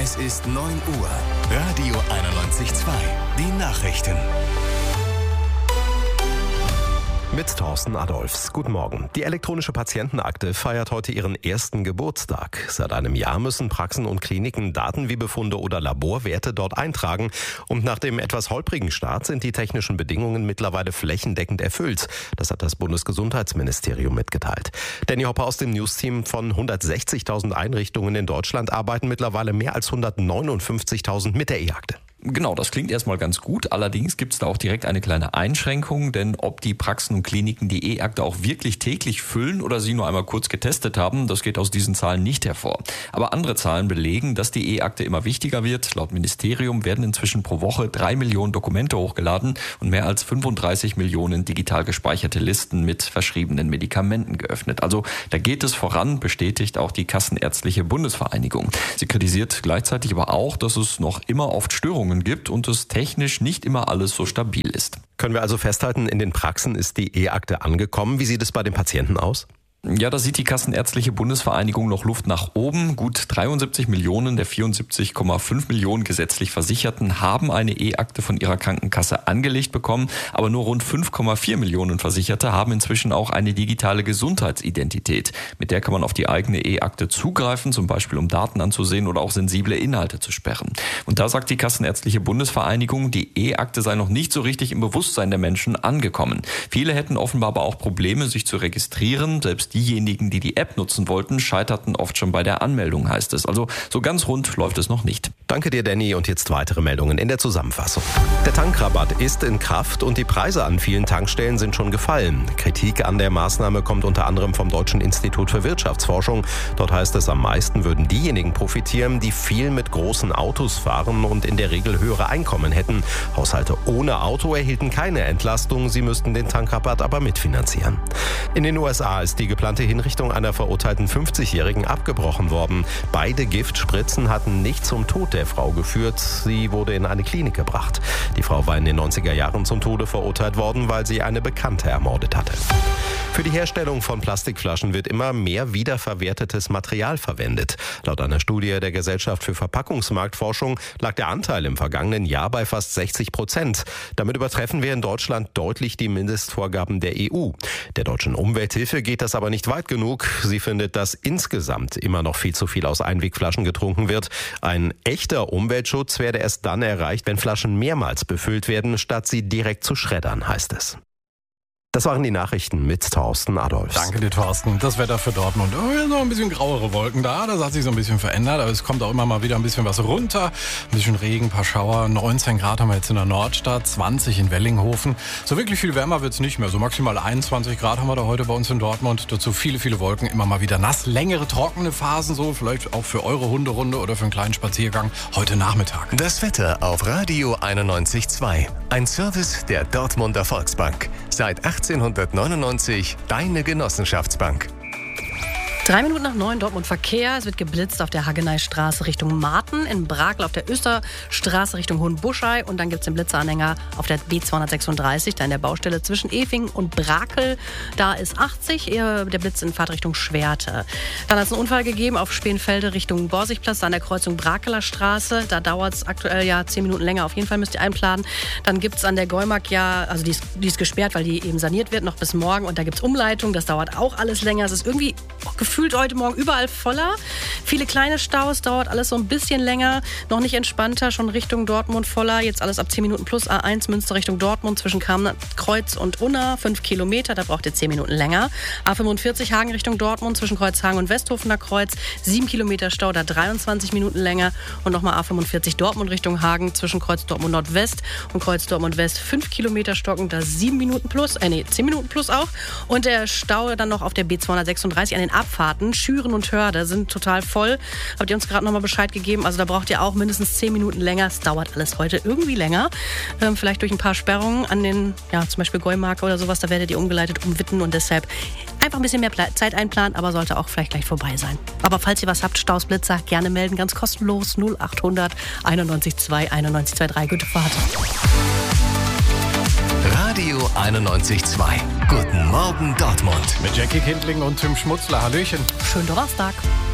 Es ist 9 Uhr. Radio 91.2. Die Nachrichten. Mit Thorsten Adolfs. Guten Morgen. Die elektronische Patientenakte feiert heute ihren ersten Geburtstag. Seit einem Jahr müssen Praxen und Kliniken Daten wie Befunde oder Laborwerte dort eintragen. Und nach dem etwas holprigen Start sind die technischen Bedingungen mittlerweile flächendeckend erfüllt. Das hat das Bundesgesundheitsministerium mitgeteilt. Danny Hopper aus dem News-Team: von 160.000 Einrichtungen in Deutschland arbeiten mittlerweile mehr als 159.000 mit der E-Akte. Genau, das klingt erstmal ganz gut. Allerdings gibt es da auch direkt eine kleine Einschränkung, denn ob die Praxen und Kliniken die E-Akte auch wirklich täglich füllen oder sie nur einmal kurz getestet haben, das geht aus diesen Zahlen nicht hervor. Aber andere Zahlen belegen, dass die E-Akte immer wichtiger wird. Laut Ministerium werden inzwischen pro Woche 3 Millionen Dokumente hochgeladen und mehr als 35 Millionen digital gespeicherte Listen mit verschriebenen Medikamenten geöffnet. Also da geht es voran, bestätigt auch die Kassenärztliche Bundesvereinigung. Sie kritisiert gleichzeitig aber auch, dass es noch immer oft Störungen gibt und es technisch nicht immer alles so stabil ist. Können wir also festhalten, in den Praxen ist die E-Akte angekommen. Wie sieht es bei den Patienten aus? Ja, da sieht die Kassenärztliche Bundesvereinigung noch Luft nach oben. Gut 73 Millionen der 74,5 Millionen gesetzlich Versicherten haben eine E-Akte von ihrer Krankenkasse angelegt bekommen. Aber nur rund 5,4 Millionen Versicherte haben inzwischen auch eine digitale Gesundheitsidentität. Mit der kann man auf die eigene E-Akte zugreifen, zum Beispiel um Daten anzusehen oder auch sensible Inhalte zu sperren. Und da sagt die Kassenärztliche Bundesvereinigung, die E-Akte sei noch nicht so richtig im Bewusstsein der Menschen angekommen. Viele hätten offenbar aber auch Probleme, sich zu registrieren. Selbst diejenigen, die die App nutzen wollten, scheiterten oft schon bei der Anmeldung, heißt es. Also so ganz rund läuft es noch nicht. Danke dir, Danny. Und jetzt weitere Meldungen in der Zusammenfassung. Der Tankrabatt ist in Kraft und die Preise an vielen Tankstellen sind schon gefallen. Kritik an der Maßnahme kommt unter anderem vom Deutschen Institut für Wirtschaftsforschung. Dort heißt es, am meisten würden diejenigen profitieren, die viel mit großen Autos fahren und in der Regel höhere Einkommen hätten. Haushalte ohne Auto erhielten keine Entlastung, sie müssten den Tankrabatt aber mitfinanzieren. In den USA ist die geplante Hinrichtung einer verurteilten 50-Jährigen abgebrochen worden. Beide Giftspritzen hatten nicht zum Tod der Frau geführt. Sie wurde in eine Klinik gebracht. Die Frau war in den 90er Jahren zum Tode verurteilt worden, weil sie eine Bekannte ermordet hatte. Für die Herstellung von Plastikflaschen wird immer mehr wiederverwertetes Material verwendet. Laut einer Studie der Gesellschaft für Verpackungsmarktforschung lag der Anteil im vergangenen Jahr bei fast 60%. Damit übertreffen wir in Deutschland deutlich die Mindestvorgaben der EU. Der deutschen Umwelthilfe geht das aber nicht weit genug. Sie findet, dass insgesamt immer noch viel zu viel aus Einwegflaschen getrunken wird. Ein echter Umweltschutz werde erst dann erreicht, wenn Flaschen mehrmals befüllt werden, statt sie direkt zu schreddern, heißt es. Das waren die Nachrichten mit Thorsten Adolfs. Danke dir, Thorsten. Das Wetter für Dortmund. Noch ein bisschen grauere Wolken da. Das hat sich so ein bisschen verändert. Aber es kommt auch immer mal wieder ein bisschen was runter. Ein bisschen Regen, ein paar Schauer. 19 Grad haben wir jetzt in der Nordstadt, 20 in Wellinghofen. So wirklich viel wärmer wird es nicht mehr. So maximal 21 Grad haben wir da heute bei uns in Dortmund. Dazu viele, viele Wolken. Immer mal wieder nass. Längere, trockene Phasen so. Vielleicht auch für eure Hunderunde oder für einen kleinen Spaziergang heute Nachmittag. Das Wetter auf Radio 91.2. Ein Service der Dortmunder Volksbank. Seit 1899 deine Genossenschaftsbank. 3 Minuten nach 9, Dortmund Verkehr. Es wird geblitzt auf der Hageneystraße Richtung Marten, in Brakel auf der Österstraße Richtung Hohenbuschei und dann gibt es den Blitzeranhänger auf der B236, da in der Baustelle zwischen Efing und Brakel. Da ist 80, der Blitz in Fahrtrichtung Schwerte. Dann hat es einen Unfall gegeben auf Spähenfelde Richtung Borsigplatz, da an der Kreuzung Brakeler Straße. Da dauert es aktuell 10 Minuten länger. Auf jeden Fall müsst ihr einplanen. Dann gibt es an der Geumark also die ist gesperrt, weil die eben saniert wird, noch bis morgen. Und da gibt es Umleitung, das dauert auch alles länger. Es ist irgendwie gefühlt heute Morgen überall voller. Viele kleine Staus, dauert alles so ein bisschen länger. Noch nicht entspannter, schon Richtung Dortmund voller. Jetzt alles ab 10 Minuten plus. A1 Münster Richtung Dortmund zwischen Kreuz und Unna. 5 Kilometer, da braucht ihr 10 Minuten länger. A45 Hagen Richtung Dortmund zwischen Kreuzhagen und Westhofener Kreuz. 7 Kilometer Stau, da 23 Minuten länger. Und nochmal A45 Dortmund Richtung Hagen zwischen Kreuz Dortmund Nordwest und Kreuz Dortmund West. 5 Kilometer stocken, da 7 Minuten plus. 10 Minuten plus auch. Und der Stau dann noch auf der B236 an den Abfahrten. Schüren und Hörde sind total voll. Habt ihr uns gerade nochmal Bescheid gegeben? Also da braucht ihr auch mindestens 10 Minuten länger. Es dauert alles heute irgendwie länger. Vielleicht durch ein paar Sperrungen an den, zum Beispiel Geumark oder sowas. Da werdet ihr umgeleitet, umwitten und deshalb einfach ein bisschen mehr Zeit einplanen, aber sollte auch vielleicht gleich vorbei sein. Aber falls ihr was habt, Staus, Blitzer, gerne melden, ganz kostenlos 0800 91.2 91.23. Gute Fahrt. Radio 91.2. Guten Morgen Dortmund. Mit Jackie Kindling und Tim Schmutzler. Hallöchen. Schönen Donnerstag.